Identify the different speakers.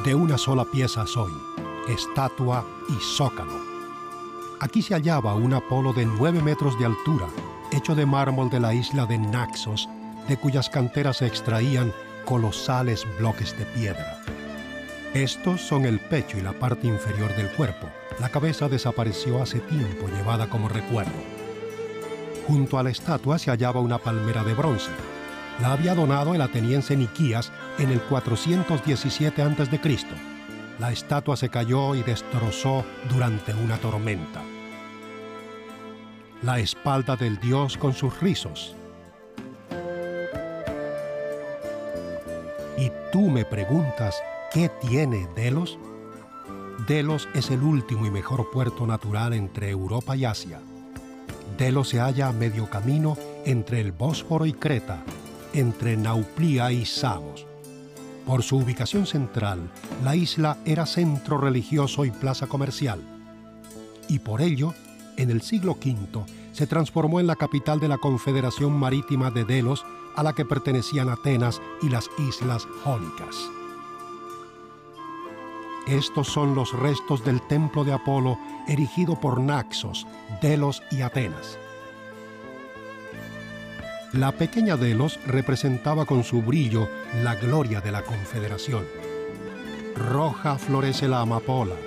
Speaker 1: De una sola pieza soy, estatua y zócalo. Aquí se hallaba un Apolo de 9 metros de altura, hecho de mármol de la isla de Naxos, de cuyas canteras se extraían colosales bloques de piedra. Estos son el pecho y la parte inferior del cuerpo. La cabeza desapareció hace tiempo, llevada como recuerdo. Junto a la estatua se hallaba una palmera de bronce. La había donado el ateniense Niquías en el 417 a.C. La estatua se cayó y destrozó durante una tormenta. La espalda del dios con sus rizos. Y tú me preguntas, ¿qué tiene Delos? Delos es el último y mejor puerto natural entre Europa y Asia. Delos se halla a medio camino entre el Bósforo y Creta, entre Nauplía y Samos. Por su ubicación central, la isla era centro religioso y plaza comercial. Y por ello, en el siglo V, se transformó en la capital de la Confederación Marítima de Delos, a la que pertenecían Atenas y las islas Jónicas. Estos son los restos del templo de Apolo erigido por Naxos, Delos y Atenas. La pequeña Delos representaba con su brillo la gloria de la Confederación. Roja florece la amapola,